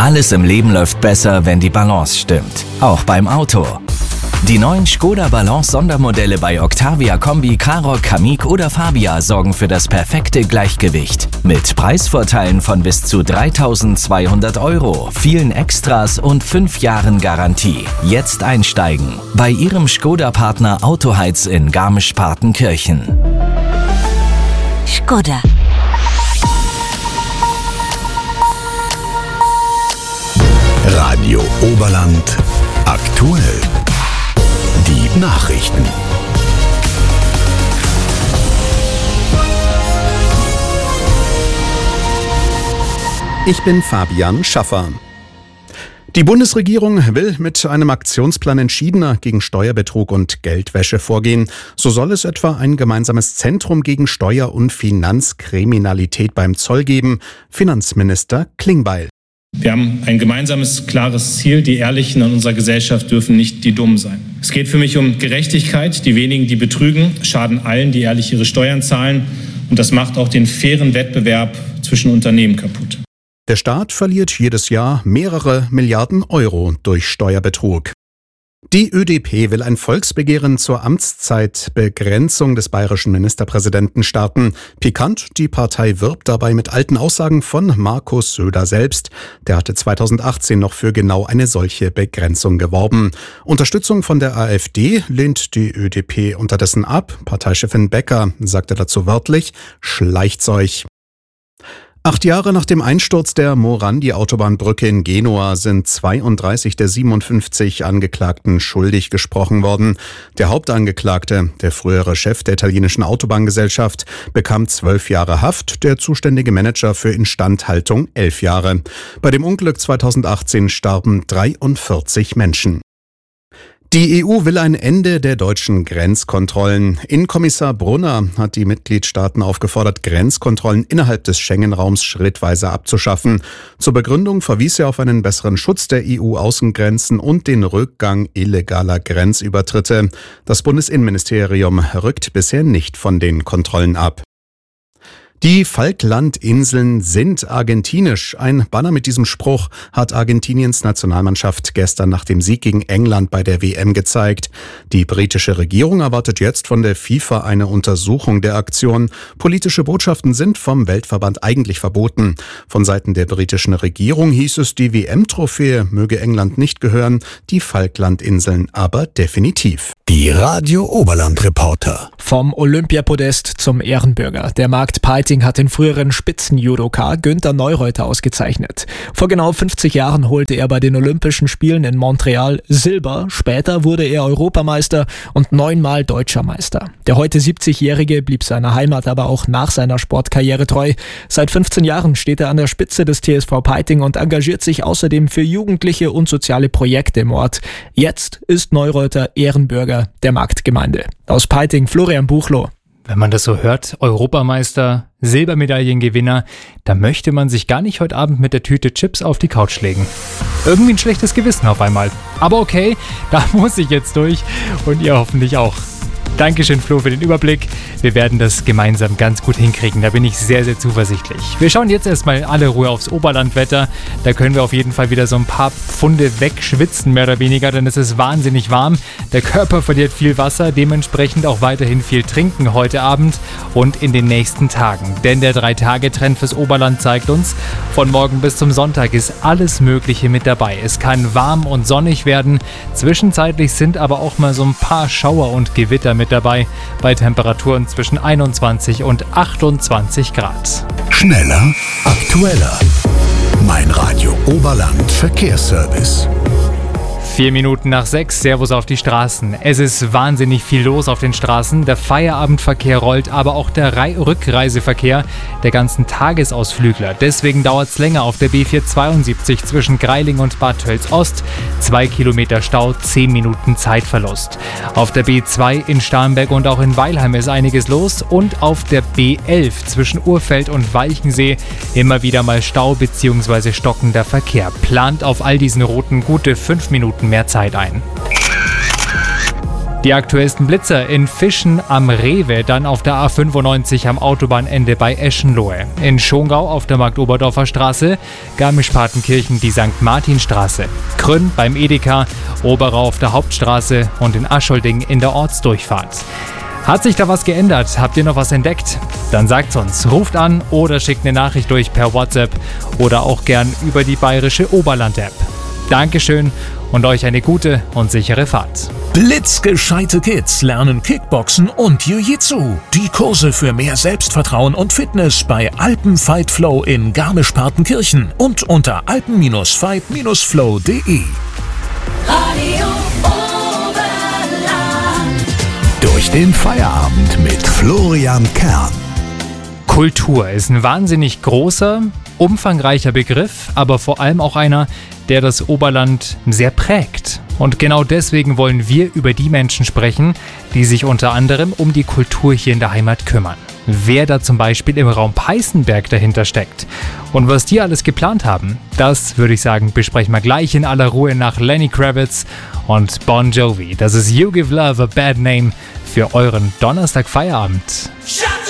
Alles im Leben läuft besser, wenn die Balance stimmt. Auch beim Auto. Die neuen Škoda Balance Sondermodelle bei Octavia Kombi, Karoq, Kamiq oder Fabia sorgen für das perfekte Gleichgewicht. Mit Preisvorteilen von bis zu 3.200 €, vielen Extras und 5 Jahren Garantie. Jetzt einsteigen. Bei Ihrem Škoda-Partner Autoheiz in Garmisch-Partenkirchen. Škoda. Radio Oberland aktuell. Die Nachrichten. Ich bin Fabian Schaffer. Die Bundesregierung will mit einem Aktionsplan entschiedener gegen Steuerbetrug und Geldwäsche vorgehen. So soll es etwa ein gemeinsames Zentrum gegen Steuer- und Finanzkriminalität beim Zoll geben. Finanzminister Klingbeil. Wir haben ein gemeinsames, klares Ziel. Die Ehrlichen in unserer Gesellschaft dürfen nicht die Dummen sein. Es geht für mich um Gerechtigkeit. Die wenigen, die betrügen, schaden allen, die ehrlich ihre Steuern zahlen. Und das macht auch den fairen Wettbewerb zwischen Unternehmen kaputt. Der Staat verliert jedes Jahr mehrere Milliarden Euro durch Steuerbetrug. Die ÖDP will ein Volksbegehren zur Amtszeitbegrenzung des bayerischen Ministerpräsidenten starten. Pikant, die Partei wirbt dabei mit alten Aussagen von Markus Söder selbst. Der hatte 2018 noch für genau eine solche Begrenzung geworben. Unterstützung von der AfD lehnt die ÖDP unterdessen ab. Parteichefin Becker sagte dazu wörtlich: Schleicht's euch. 8 Jahre nach dem Einsturz der Morandi-Autobahnbrücke in Genua sind 32 der 57 Angeklagten schuldig gesprochen worden. Der Hauptangeklagte, der frühere Chef der italienischen Autobahngesellschaft, bekam 12 Jahre Haft, der zuständige Manager für Instandhaltung 11 Jahre. Bei dem Unglück 2018 starben 43 Menschen. Die EU will ein Ende der deutschen Grenzkontrollen. Innenkommissar Brunner hat die Mitgliedstaaten aufgefordert, Grenzkontrollen innerhalb des Schengen-Raums schrittweise abzuschaffen. Zur Begründung verwies er auf einen besseren Schutz der EU-Außengrenzen und den Rückgang illegaler Grenzübertritte. Das Bundesinnenministerium rückt bisher nicht von den Kontrollen ab. Die Falklandinseln sind argentinisch. Ein Banner mit diesem Spruch hat Argentiniens Nationalmannschaft gestern nach dem Sieg gegen England bei der WM gezeigt. Die britische Regierung erwartet jetzt von der FIFA eine Untersuchung der Aktion. Politische Botschaften sind vom Weltverband eigentlich verboten. Von Seiten der britischen Regierung hieß es, die WM-Trophäe möge England nicht gehören, die Falklandinseln aber definitiv. Die Radio Oberland Reporter. Vom Olympiapodest zum Ehrenbürger. Der Markt Peiting hat den früheren Spitzen-Judoka Günther Neureuter ausgezeichnet. Vor genau 50 Jahren holte er bei den Olympischen Spielen in Montreal Silber. Später wurde er Europameister und 9-mal Deutscher Meister. Der heute 70-Jährige blieb seiner Heimat aber auch nach seiner Sportkarriere treu. Seit 15 Jahren steht er an der Spitze des TSV Peiting und engagiert sich außerdem für jugendliche und soziale Projekte im Ort. Jetzt ist Neureuter Ehrenbürger der Marktgemeinde. Aus Peiting Florian Buchloh. Wenn man das so hört, Europameister, Silbermedaillengewinner, da möchte man sich gar nicht heute Abend mit der Tüte Chips auf die Couch legen. Irgendwie ein schlechtes Gewissen auf einmal. Aber okay, da muss ich jetzt durch und ihr hoffentlich auch. Dankeschön, Flo, für den Überblick. Wir werden das gemeinsam ganz gut hinkriegen. Da bin ich sehr, sehr zuversichtlich. Wir schauen jetzt erstmal in aller Ruhe aufs Oberlandwetter. Da können wir auf jeden Fall wieder so ein paar Pfunde wegschwitzen, mehr oder weniger, denn es ist wahnsinnig warm. Der Körper verliert viel Wasser, dementsprechend auch weiterhin viel trinken heute Abend und in den nächsten Tagen. Denn der 3-Tage-Trend fürs Oberland zeigt uns, von morgen bis zum Sonntag ist alles Mögliche mit dabei. Es kann warm und sonnig werden. Zwischenzeitlich sind aber auch mal so ein paar Schauer und Gewitter mit dabei, bei Temperaturen zwischen 21 und 28 Grad. Schneller, aktueller. Mein Radio Oberland Verkehrsservice. 4 Minuten nach 6, Servus auf die Straßen. Es ist wahnsinnig viel los auf den Straßen. Der Feierabendverkehr rollt, aber auch der Rückreiseverkehr der ganzen Tagesausflügler. Deswegen dauert es länger auf der B472 zwischen Greiling und Bad Tölz-Ost. 2 Kilometer Stau, 10 Minuten Zeitverlust. Auf der B2 in Starnberg und auch in Weilheim ist einiges los. Und auf der B11 zwischen Urfeld und Walchensee immer wieder mal Stau bzw. stockender Verkehr. Plant auf all diesen Routen gute 5 Minuten mehr Zeit ein. Die aktuellsten Blitzer in Fischen am Rewe, dann auf der A95 am Autobahnende bei Eschenlohe, in Schongau auf der Marktoberdorfer Straße, Garmisch-Partenkirchen die St. Martinstraße, Krünn beim Edeka, Oberau auf der Hauptstraße und in Aschholding in der Ortsdurchfahrt. Hat sich da was geändert? Habt ihr noch was entdeckt? Dann sagt's uns, ruft an oder schickt eine Nachricht durch per WhatsApp oder auch gern über die bayerische Oberland-App. Dankeschön und euch eine gute und sichere Fahrt. Blitzgescheite Kids lernen Kickboxen und Jiu-Jitsu. Die Kurse für mehr Selbstvertrauen und Fitness bei Alpenfight Flow in Garmisch-Partenkirchen und unter alpen-fight-flow.de. Radio Oberland. Durch den Feierabend mit Florian Kern. Kultur ist ein wahnsinnig großer, umfangreicher Begriff, aber vor allem auch einer, der das Oberland sehr prägt. Und genau deswegen wollen wir über die Menschen sprechen, die sich unter anderem um die Kultur hier in der Heimat kümmern. Wer da zum Beispiel im Raum Peißenberg dahinter steckt und was die alles geplant haben, das würde ich sagen, besprechen wir gleich in aller Ruhe nach Lenny Kravitz und Bon Jovi. Das ist You Give Love a Bad Name für euren Donnerstag-Feierabend.